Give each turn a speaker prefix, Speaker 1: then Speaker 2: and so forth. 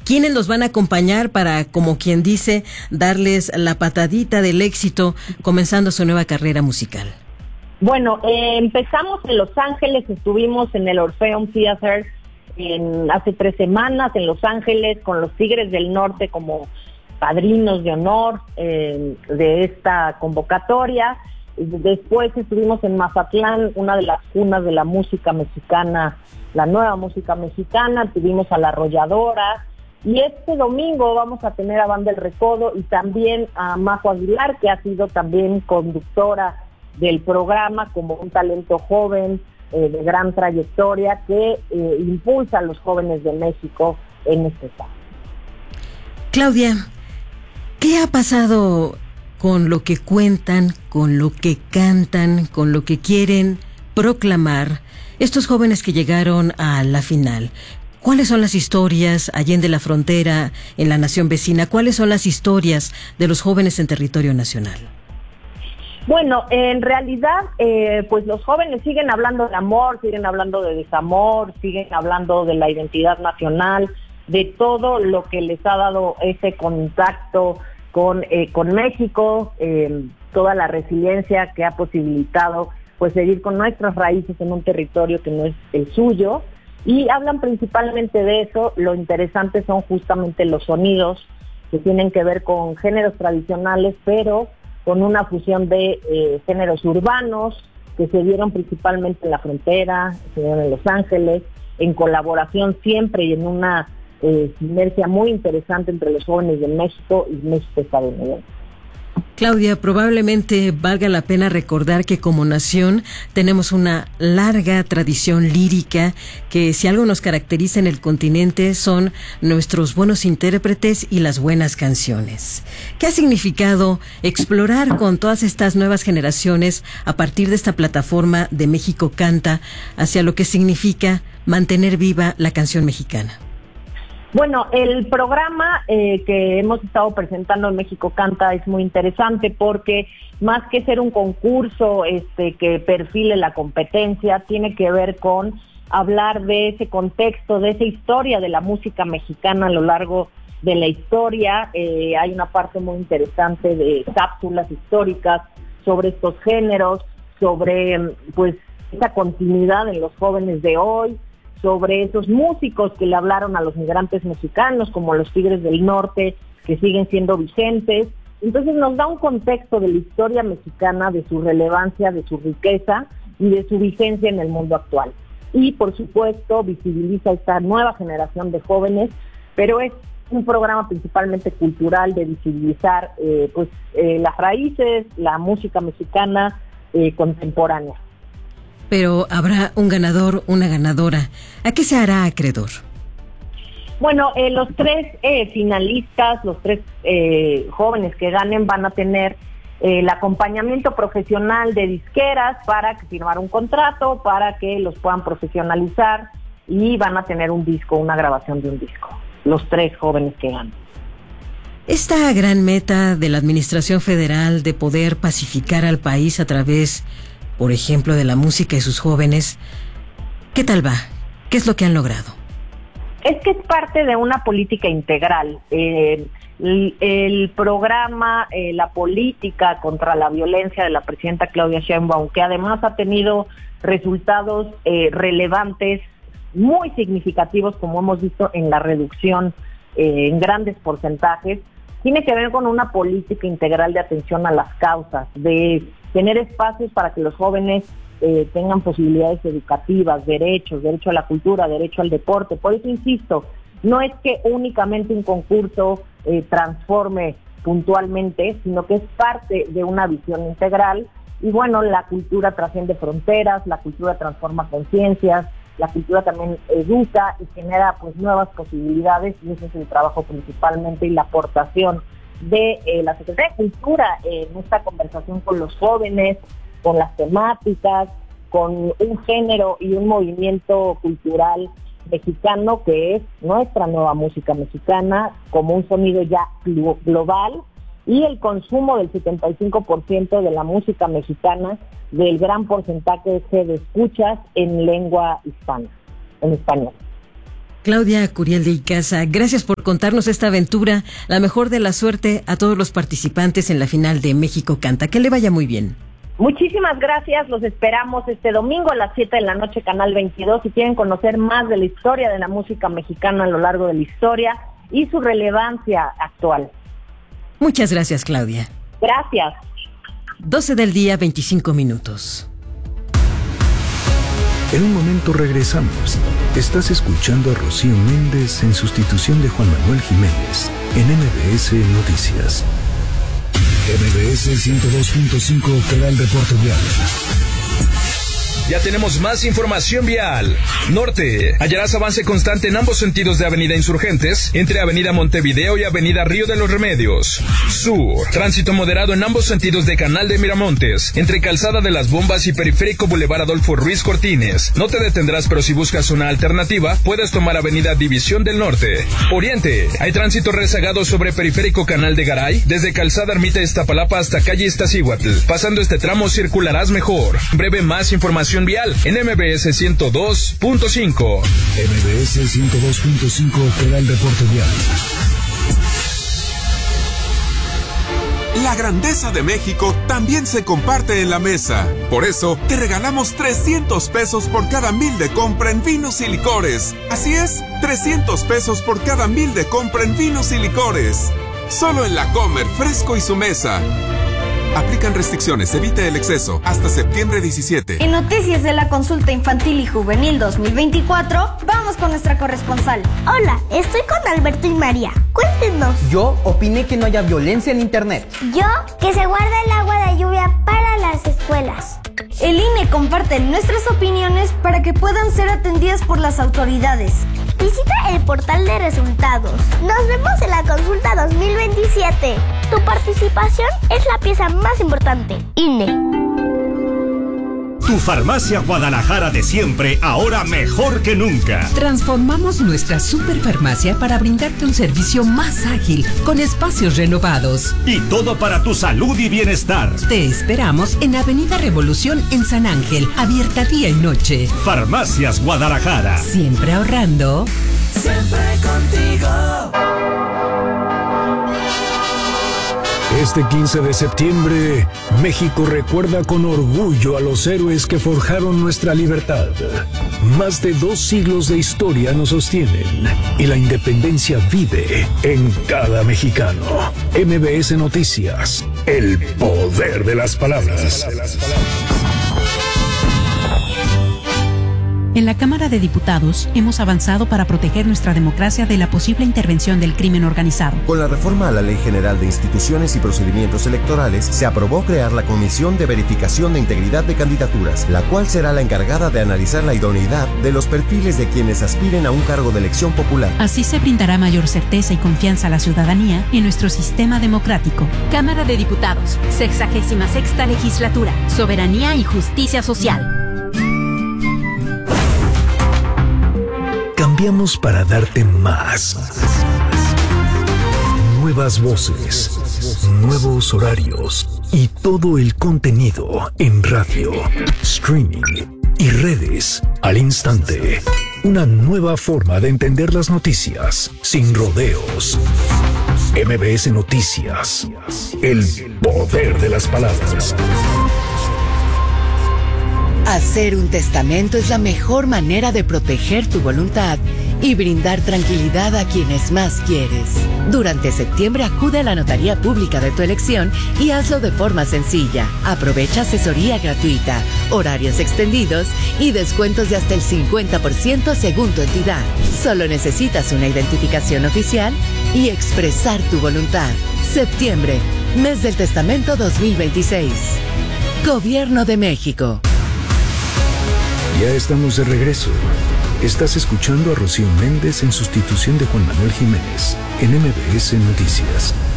Speaker 1: ¿Quiénes los van a acompañar para, como quien dice, darles la patadita del éxito comenzando su nueva carrera musical?
Speaker 2: Bueno, empezamos en Los Ángeles, estuvimos en el Orpheum Theater hace 3 semanas en Los Ángeles con los Tigres del Norte como padrinos de honor de esta convocatoria. Después estuvimos en Mazatlán, una de las cunas de la música mexicana, la nueva música mexicana, tuvimos a La Arrolladora, y este domingo vamos a tener a Banda El Recodo y también a Majo Aguilar, que ha sido también conductora del programa como un talento joven de gran trayectoria que impulsa a los jóvenes de México en este estado.
Speaker 1: Claudia, ¿qué ha pasado con lo que cuentan, con lo que cantan, con lo que quieren proclamar estos jóvenes que llegaron a la final? ¿Cuáles son las historias allende la frontera, en la nación vecina? ¿Cuáles son las historias de los jóvenes en territorio nacional?
Speaker 2: Bueno, en realidad, pues los jóvenes siguen hablando de amor, siguen hablando de desamor, siguen hablando de la identidad nacional, de todo lo que les ha dado ese contacto con México, toda la resiliencia que ha posibilitado pues seguir con nuestras raíces en un territorio que no es el suyo, y hablan principalmente de eso. Lo interesante son justamente los sonidos que tienen que ver con géneros tradicionales, pero con una fusión de géneros urbanos que se dieron principalmente en la frontera, se dieron en Los Ángeles, en colaboración siempre y en una sinergia muy interesante entre los jóvenes de México y México estadounidense.
Speaker 1: Claudia, probablemente valga la pena recordar que como nación tenemos una larga tradición lírica que, si algo nos caracteriza en el continente, son nuestros buenos intérpretes y las buenas canciones. ¿Qué ha significado explorar con todas estas nuevas generaciones a partir de esta plataforma de México Canta hacia lo que significa mantener viva la canción mexicana?
Speaker 2: Bueno, el programa que hemos estado presentando en México Canta es muy interesante porque más que ser un concurso que perfile la competencia, tiene que ver con hablar de ese contexto, de esa historia de la música mexicana a lo largo de la historia. Hay una parte muy interesante de cápsulas históricas sobre estos géneros, sobre pues esa continuidad en los jóvenes de hoy, sobre esos músicos que le hablaron a los migrantes mexicanos, como los Tigres del Norte, que siguen siendo vigentes. Entonces nos da un contexto de la historia mexicana, de su relevancia, de su riqueza y de su vigencia en el mundo actual. Y por supuesto visibiliza esta nueva generación de jóvenes, pero es un programa principalmente cultural de visibilizar las raíces, la música mexicana contemporánea.
Speaker 1: Pero habrá un ganador, una ganadora. ¿A qué se hará acreedor?
Speaker 2: Bueno, los 3 finalistas, los 3 jóvenes que ganen van a tener el acompañamiento profesional de disqueras para firmar un contrato, para que los puedan profesionalizar, y van a tener un disco, una grabación de un disco, los 3 jóvenes que ganen.
Speaker 1: Esta gran meta de la Administración Federal de poder pacificar al país a través, por ejemplo, de la música y sus jóvenes, ¿qué tal va? ¿Qué es lo que han logrado?
Speaker 2: Es que es parte de una política integral. El programa, la política contra la violencia de la presidenta Claudia Sheinbaum, que además ha tenido resultados relevantes, muy significativos, como hemos visto en la reducción en grandes porcentajes, tiene que ver con una política integral de atención a las causas, de tener espacios para que los jóvenes tengan posibilidades educativas, derecho a la cultura, derecho al deporte. Por eso insisto, no es que únicamente un concurso transforme puntualmente, sino que es parte de una visión integral. Y bueno, la cultura trasciende fronteras, la cultura transforma conciencias, la cultura también educa y genera pues nuevas posibilidades, y ese es el trabajo principalmente y la aportación de la Secretaría de Cultura en esta conversación con los jóvenes, con las temáticas, con un género y un movimiento cultural mexicano que es nuestra nueva música mexicana, como un sonido ya global, y el consumo del 75% de la música mexicana, del gran porcentaje de escuchas en lengua hispana, en español.
Speaker 1: Claudia Curiel de Icaza, gracias por contarnos esta aventura. La mejor de la suerte a todos los participantes en la final de México Canta. Que le vaya muy bien.
Speaker 2: Muchísimas gracias, los esperamos este domingo a las 7 de la noche, Canal 22, si quieren conocer más de la historia de la música mexicana a lo largo de la historia y su relevancia actual.
Speaker 1: Muchas gracias, Claudia.
Speaker 2: Gracias.
Speaker 1: 12 del día, 25 minutos.
Speaker 3: En un momento regresamos. Estás escuchando a Rocío Méndez en sustitución de Juan Manuel Jiménez en MBS Noticias.
Speaker 4: MBS 102.5, canal de Puerto Vial.
Speaker 5: Ya tenemos más información vial. Norte, hallarás avance constante en ambos sentidos de Avenida Insurgentes, entre Avenida Montevideo y Avenida Río de los Remedios. Sur, tránsito moderado en ambos sentidos de Canal de Miramontes, entre Calzada de las Bombas y Periférico Boulevard Adolfo Ruiz Cortines. No te detendrás, pero si buscas una alternativa, puedes tomar Avenida División del Norte. Oriente, hay tránsito rezagado sobre Periférico Canal de Garay, desde Calzada Ermita Iztapalapa hasta Calle Iztaccíhuatl. Pasando este tramo circularás mejor. Breve más información vial en MBS 102.5.
Speaker 4: MBS 102.5, canal de Puerto Vial.
Speaker 6: La grandeza de México también se comparte en la mesa. Por eso, te regalamos 300 pesos por cada 1,000 de compra en vinos y licores. Así es, 300 pesos por cada 1,000 de compra en vinos y licores. Solo en La Comer, Fresco y Su Mesa. Aplican restricciones, evite el exceso. Hasta septiembre 17.
Speaker 7: En noticias de la consulta infantil y juvenil 2024, vamos con nuestra corresponsal.
Speaker 8: Hola, estoy con Alberto y María. Cuéntenos.
Speaker 9: Yo opiné que no haya violencia en internet.
Speaker 8: Yo, que se guarde el agua de lluvia para las escuelas.
Speaker 7: El INE comparte nuestras opiniones para que puedan ser atendidas por las autoridades.
Speaker 8: Visita el portal de resultados. Nos vemos en la consulta 2027. Tu participación es la pieza más importante. INE.
Speaker 10: Tu farmacia Guadalajara de siempre, ahora mejor que nunca.
Speaker 11: Transformamos nuestra superfarmacia para brindarte un servicio más ágil, con espacios renovados.
Speaker 10: Y todo para tu salud y bienestar.
Speaker 11: Te esperamos en Avenida Revolución en San Ángel, abierta día y noche.
Speaker 10: Farmacias Guadalajara.
Speaker 11: Siempre ahorrando.
Speaker 12: Siempre contigo.
Speaker 3: Este 15 de septiembre, México recuerda con orgullo a los héroes que forjaron nuestra libertad. Más de 2 siglos de historia nos sostienen y la independencia vive en cada mexicano. MBS Noticias, el poder de las palabras.
Speaker 13: En la Cámara de Diputados hemos avanzado para proteger nuestra democracia de la posible intervención del crimen organizado.
Speaker 14: Con la reforma a la Ley General de Instituciones y Procedimientos Electorales, se aprobó crear la Comisión de Verificación de Integridad de Candidaturas, la cual será la encargada de analizar la idoneidad de los perfiles de quienes aspiren a un cargo de elección popular.
Speaker 13: Así se brindará mayor certeza y confianza a la ciudadanía en nuestro sistema democrático.
Speaker 15: Cámara de Diputados, 66ª Legislatura, Soberanía y Justicia Social.
Speaker 3: Cambiamos para darte más. Nuevas voces, nuevos horarios y todo el contenido en radio, streaming y redes al instante. Una nueva forma de entender las noticias sin rodeos. MBS Noticias, el poder de las palabras.
Speaker 16: Hacer un testamento es la mejor manera de proteger tu voluntad y brindar tranquilidad a quienes más quieres. Durante septiembre acude a la notaría pública de tu elección y hazlo de forma sencilla. Aprovecha asesoría gratuita, horarios extendidos y descuentos de hasta el 50% según tu entidad. Solo necesitas una identificación oficial y expresar tu voluntad. Septiembre, mes del testamento 2026. Gobierno de México.
Speaker 3: Ya estamos de regreso. Estás escuchando a Rocío Méndez en sustitución de Juan Manuel Jiménez en MBS Noticias.